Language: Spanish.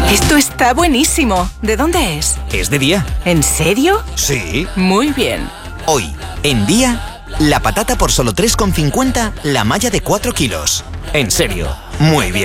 Esto está buenísimo. ¿De dónde es? Es de Día. ¿En serio? Sí. Muy bien. Hoy, en Día, la patata por solo 3,50, la malla de 4 kilos. En serio, muy bien.